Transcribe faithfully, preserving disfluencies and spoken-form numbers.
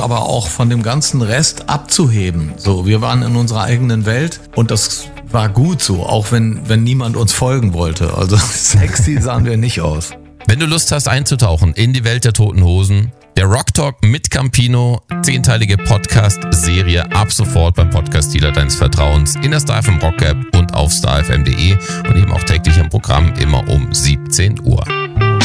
aber auch von dem ganzen Rest abzuheben. So, wir waren in unserer eigenen Welt und das war gut so, auch wenn, wenn niemand uns folgen wollte. Also sexy sahen wir nicht aus. Wenn du Lust hast einzutauchen in die Welt der Toten Hosen, der Rock Talk mit Campino, zehnteilige Podcast-Serie ab sofort beim Podcast-Dealer deines Vertrauens in der Star F M Rock App und auf star f m punkt d e und eben auch täglich im Programm immer um siebzehn Uhr.